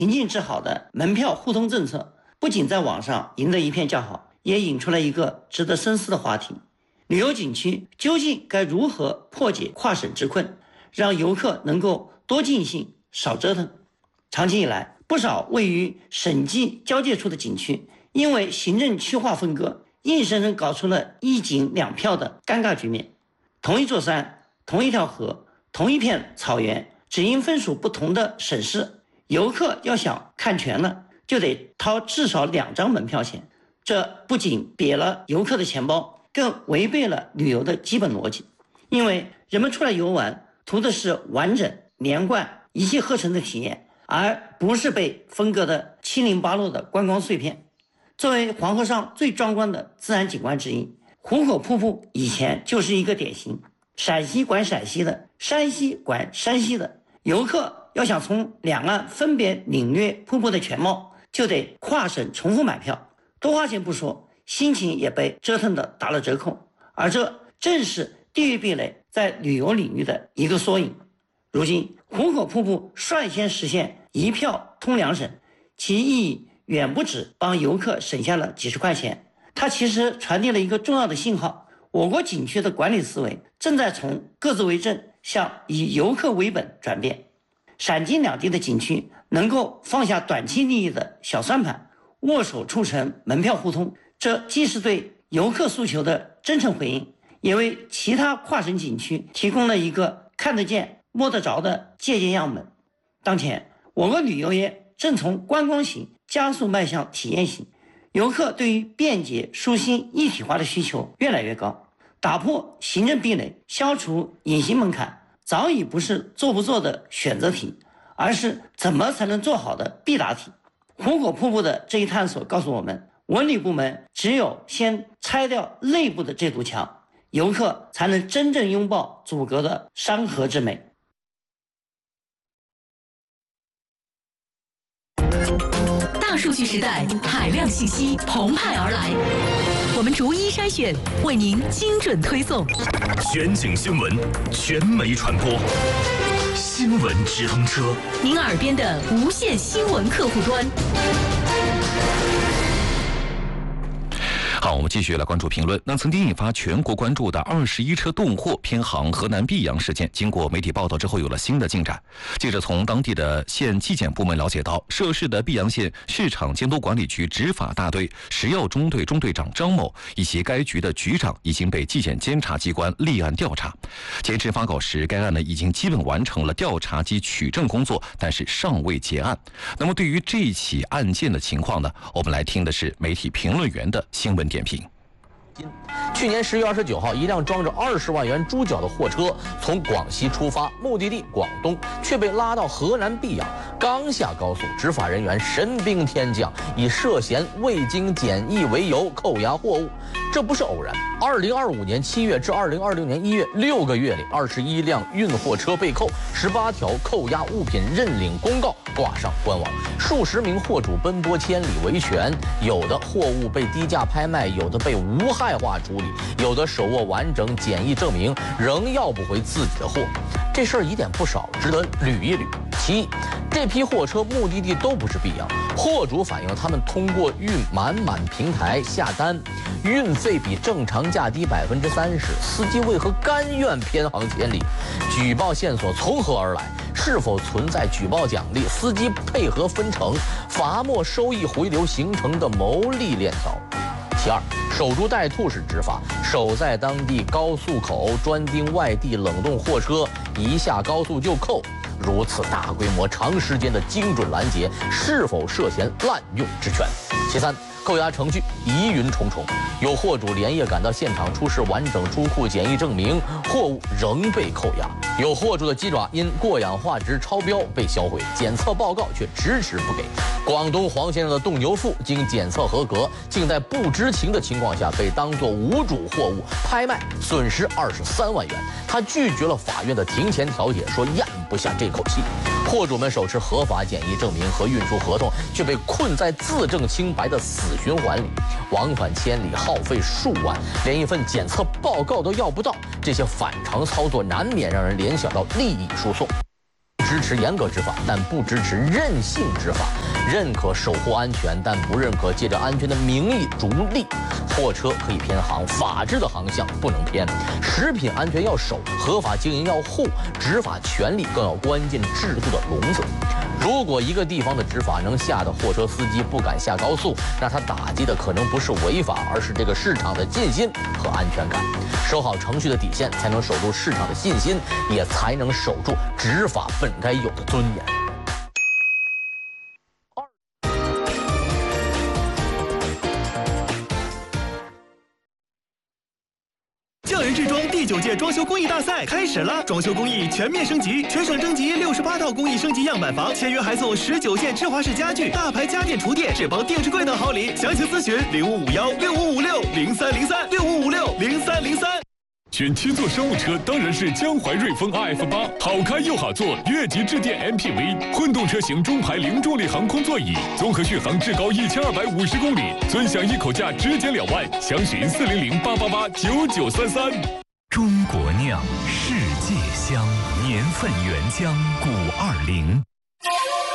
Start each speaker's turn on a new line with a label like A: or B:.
A: 行进之好的门票互通政策，不仅在网上赢得一片叫好，也引出了一个值得深思的话题：旅游景区究竟该如何破解跨省之困，让游客能够多尽兴少折腾？长期以来，不少位于省际交界处的景区因为行政区划分割，硬生生搞出了一景两票的尴尬局面。同一座山，同一条河，同一片草原，只因分属不同的省市，游客要想看全了，就得掏至少2张门票钱。这不仅瘪了游客的钱包，更违背了旅游的基本逻辑。因为人们出来游玩，图的是完整、连贯、一气呵成的体验，而不是被分割的七零八落的观光碎片。作为黄河上最壮观的自然景观之一，壶口瀑布以前就是一个典型。陕西管陕西的，山西管山西的，游客要想从两岸分别领略瀑布的全貌，就得跨省重复买票，多花钱不说，心情也被折腾的打了折扣。而这正是地域壁垒在旅游领域的一个缩影。如今壶口瀑布率先实现一票通2省，其意义远不止帮游客省下了几十块钱，它其实传递了一个重要的信号：我国景区的管理思维正在从各自为政向以游客为本转变。陕京两地的景区能够放下短期利益的小算盘，握手促成门票互通，这既是对游客诉求的真诚回应，也为其他跨省景区提供了一个看得见摸得着的借鉴样本。当前我国旅游业正从观光型加速迈向体验型，游客对于便捷、舒心、一体化的需求越来越高。打破行政壁垒，消除隐形门槛，早已不是做不做的选择题，而是怎么才能做好的必答题。壶口瀑布的这一探索告诉我们，文旅部门只有先拆掉内部的这堵墙，游客才能真正拥抱阻隔的山河之美。
B: 大数据时代，海量信息澎湃而来，我们逐一筛选，为您精准推送。
C: 全景新闻，全媒传播，新闻直通车，
B: 您耳边的无线新闻客户端。
D: 好，我们继续来关注评论。那曾经引发全国关注的21车动货偏航河南泌阳事件，经过媒体报道之后有了新的进展。记者从当地的县纪检部门了解到，涉事的泌阳县市场监督管理局执法大队食药中队中队长张某以及该局的局长已经被纪检监察机关立案调查。截至发稿时，该案呢已经基本完成了调查及取证工作，但是尚未结案。那么对于这起案件的情况呢，我们来听的是媒体评论员的新闻点评。
E: 去年10月29号，一辆装着20万元猪脚的货车从广西出发，目的地广东，却被拉到河南泌阳。刚下高速，执法人员神兵天降，以涉嫌未经检疫为由扣押货物。这不是偶然。2025年7月至2020年1月6个月里，21辆运货车被扣，18条扣押物品认领公告挂上官网，数十名货主奔波千里维权，有的货物被低价拍卖，有的被无害化处理，有的手握完整检疫证明仍要不回自己的货。这事儿疑点不少，值得捋一捋。其一，这批货车目的地都不是泌阳，货主反映他们通过运满平台下单，运费比正常价低30%，司机为何甘愿偏航千里？举报线索从何而来？是否存在举报奖励、司机配合分成、罚没收益回流形成的牟利链条？其二，守株待兔式执法，守在当地高速口专盯外地冷冻货车，一下高速就扣。如此大规模、长时间的精准拦截，是否涉嫌滥用职权？其三，扣押程序疑云重重，有货主连夜赶到现场出示完整出库检疫证明，货物仍被扣押；有货主的鸡爪因过氧化值超标被销毁，检测报告却迟迟不给。广东黄先生的冻牛腹经检测合格，竟在不知情的情况下被当作无主货物拍卖，损失23万元。他拒绝了法院的庭前调解，说咽不下这口气。货主们手持合法检疫证明和运输合同，却被困在自证清白的死循环里，往返千里，耗费数万，连一份检测报告都要不到。这些反常操作难免让人联想到利益输送。 支持严格执法，但不支持任性执法，认可守护安全，但不认可借着安全的名义逐利。货车可以偏航，法治的航向不能偏。食品安全要守，合法经营要护，执法权力更要关进制度的笼子。如果一个地方的执法能吓得货车司机不敢下高速，那他打击的可能不是违法，而是这个市场的信心和安全感。守好程序的底线，才能守住市场的信心，也才能守住执法本该有的尊严。
F: 匠人制装第9届装修工艺大赛开始了，装修工艺全面升级，全省征集68套工艺升级样板房，签约还送19件芝华士家具、大牌家电厨电、智邦电视柜等好礼。详情咨询05516556030365560303。
G: 选7座商务车当然是江淮瑞风 RF8，好开又好坐，越级致电 MPV， 混动车型中排零重力航空座椅，综合续航至高1250公里，尊享一口价直减2万，详询400-888-9933。
C: 中国酿，世界香，年份原浆520。